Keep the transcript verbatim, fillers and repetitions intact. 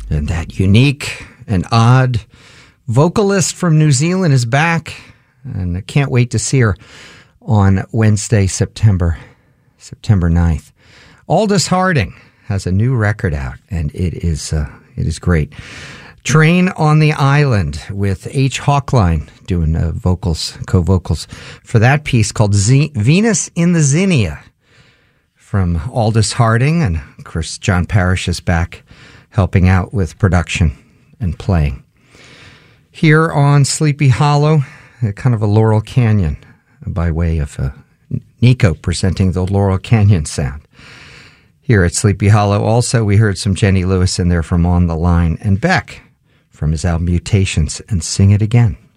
And that unique and odd vocalist from New Zealand is back, and I can't wait to see her on Wednesday, September September ninth. Aldous Harding has a new record out, and it is uh, it is great. Train on the Island with H. Hawkline doing uh, vocals, co-vocals for that piece called Z- Venus in the Zinnia from Aldous Harding, and of course John Parrish is back helping out with production and playing. Here on Sleepy Hollow, kind of a Laurel Canyon by way of uh, Nico presenting the Laurel Canyon sound. Here at Sleepy Hollow also, we heard some Jenny Lewis in there from On the Line, and Beck from his album Mutations and Sing It Again.